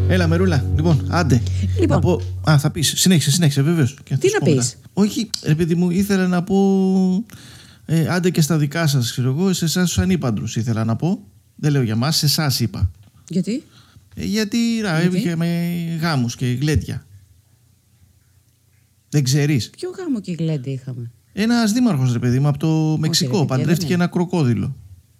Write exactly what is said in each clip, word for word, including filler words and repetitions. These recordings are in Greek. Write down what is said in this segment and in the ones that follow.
Έλα, Μερούλα. Λοιπόν, άντε. Λοιπόν. Να πω... Α, θα πεις. Συνέχισε, συνέχισε, βεβαίως. Τι να πεις? Όχι, ρε παιδί μου, ήθελα να πω. Ε, άντε και στα δικά σας, ξέρω εγώ, σε εσάς τους ανήπαντρους ήθελα να πω. Δεν λέω για μας, σε εσάς είπα. Γιατί? Ε, γιατί ρα, έβγαινε με γάμους και γλέντια. Δεν ξέρεις? Ποιο γάμο και γλέντι είχαμε? Ένας δήμαρχος, ρε παιδί μου, από το Μεξικό. ρε, παιδιά, παντρεύτηκε δεν ένα κροκόδιλο.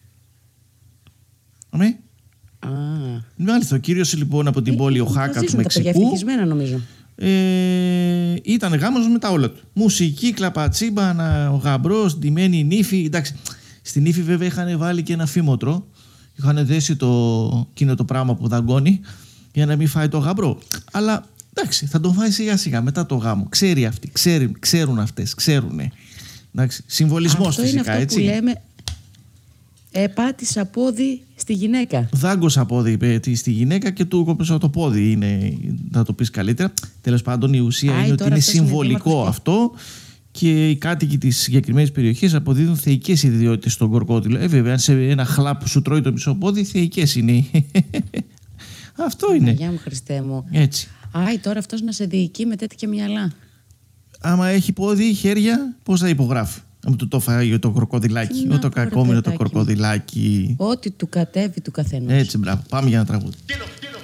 Αμέ. Α. Μάλιστα, ο κύριος λοιπόν από την Ε, πόλη θα Οχάκα του ζήσουν τα παιδιά Μεξικού. ευτυχισμένα, νομίζω. Ε, ήταν γάμος με τα όλα του. Μουσική, κλαπατσίμπα, ο γαμπρός, ντυμένη νύφη. Εντάξει, στην νύφη βέβαια είχαν βάλει και ένα φήμοτρο. Είχαν δέσει το, εκείνο το πράγμα που δαγκώνει για να μην φάει το γαμπρό. Αλλά εντάξει, θα τον φάει σιγά σιγά μετά το γάμο. Ξέρει αυτή, ξέρει, ξέρουν αυτές, ξέρουνε. Εντάξει, συμβολισμός αυτό φυσικά, είναι αυτό έτσι. που λέμε επάτησα πόδι στη γυναίκα. Δάγκωσα πόδι είπε, στη γυναίκα και του κόπεσα το πόδι, είναι, να το πεις καλύτερα. Τέλος πάντων, η ουσία Άι, είναι ότι τώρα είναι αυτός είναι συμβολικό δήμαρχος αυτό και οι κάτοικοι της συγκεκριμένης περιοχής αποδίδουν θεϊκές ιδιότητες στον κορκόδιλο. Ε, βέβαια, αν σε ένα χλάπ σου τρώει το μισό πόδι, θεϊκές είναι. Αυτό είναι. Αγιά μου, Χριστέ μου. Έτσι. Άι, τώρα αυτός να σε διοικεί με τέτοια μυαλά. Άμα έχει πόδι, χέρια, πώς θα υπογράφει? Αν του το φάει το κροκοδιλάκι, Τι να ό, το πω, ρε κακόμοιρο το παιδάκι μου. κροκοδιλάκι. Ό,τι του κατέβει του καθενός. Έτσι, μπράβο. Πάμε για ένα τραγούδι.